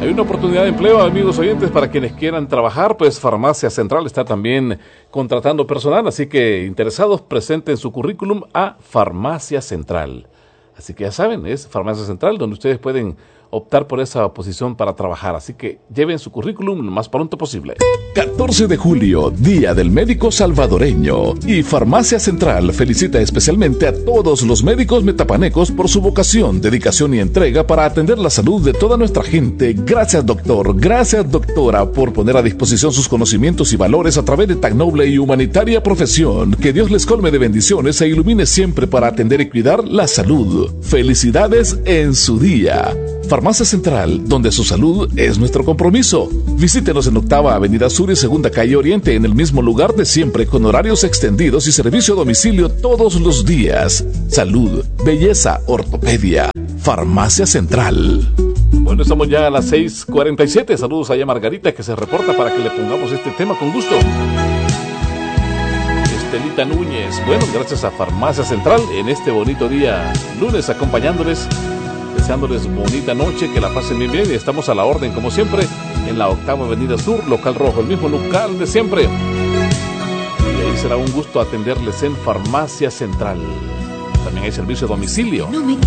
Hay una oportunidad de empleo, amigos oyentes, para quienes quieran trabajar, pues Farmacia Central está también contratando personal, así que interesados presenten su currículum a Farmacia Central. Así que ya saben, es Farmacia Central donde ustedes pueden optar por esa posición para trabajar, así que lleven su currículum lo más pronto posible. 14 de julio, Día del Médico Salvadoreño, y Farmacia Central felicita especialmente a todos los médicos metapanecos por su vocación, dedicación y entrega para atender la salud de toda nuestra gente. Gracias, doctor, gracias, doctora, por poner a disposición sus conocimientos y valores a través de tan noble y humanitaria profesión. Que Dios les colme de bendiciones e ilumine siempre para atender y cuidar la salud. Felicidades en su día. Farmacia Central, donde su salud es nuestro compromiso. Visítenos en Octava Avenida Sur y Segunda Calle Oriente, en el mismo lugar de siempre, con horarios extendidos y servicio a domicilio todos los días. Salud, belleza, ortopedia. Farmacia Central. Bueno, estamos ya a las 6:47. Saludos allá a Margarita, que se reporta para que le pongamos este tema con gusto. Estelita Núñez. Bueno, gracias a Farmacia Central en este bonito día lunes, acompañándoles, deseándoles bonita noche, que la pasen bien bien, y estamos a la orden como siempre en la Octava Avenida Sur, local rojo, el mismo local de siempre, y ahí será un gusto atenderles en Farmacia Central. También hay servicio a domicilio.